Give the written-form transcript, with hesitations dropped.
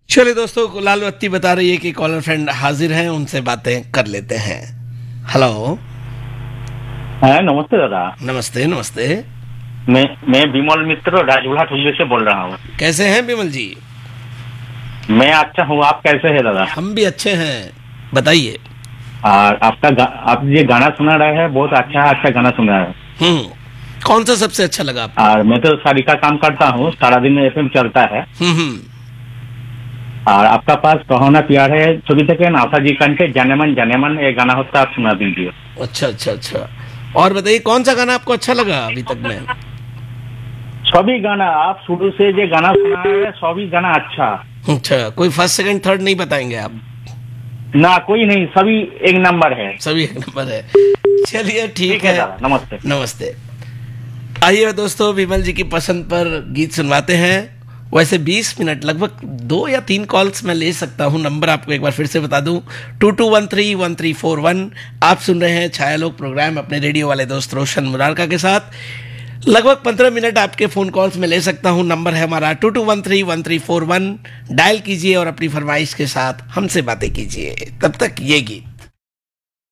चलिए दोस्तों, लाल बत्ती बता रही है कि कॉलर फ्रेंड हाजिर हैं, उनसे बातें कर लेते हैं। हेलो। हाँ, नमस्ते दादा। नमस्ते नमस्ते। मैं विमल मित्र राजूला ठुल्ली से बोल रहा हूँ। कैसे हैं विमल जी? मैं अच्छा हूँ, आप कैसे हैं दादा? हम भी अच्छे हैं, बताइए। और आप ये गाना सुना रहे हैं, बहुत अच्छा गाना सुना है। कौन सा सबसे अच्छा लगा आपको? और मैं तो साड़ी का काम करता हूँ, सारा दिन एफएम चलता है। हम्म। और आपका पास कहो ना प्यार है छवि थे नासा जी कंठे जानेमन ये गाना होता है, आप सुना दीजिए। अच्छा अच्छा अच्छा। और बताइए कौन सा गाना आपको अच्छा लगा अभी तक में? सभी गाना आप शुरू से जो गाना सुना है सभी गाना अच्छा। अच्छा, कोई फर्स्ट सेकंड थर्ड नहीं बताएंगे आप? ना कोई नहीं, सभी एक नंबर है। सभी एक नंबर है। चलिए ठीक है दादा, नमस्ते। नमस्ते। आइए दोस्तों, विमल जी की पसंद पर गीत सुनवाते हैं। वैसे 20 मिनट, लगभग 2 या 3 कॉल्स मैं ले सकता हूं। नंबर आपको एक बार फिर से बता दूं, 22131341। आप सुन रहे हैं छायालोक प्रोग्राम अपने रेडियो वाले दोस्त रोशन मुरारका के साथ। लगभग 15 मिनट आपके फोन कॉल्स में ले सकता हूं। नंबर है हमारा 22131341। डायल कीजिए और अपनी फरमाइश के साथ हमसे बातें कीजिए। तब तक ये गीत।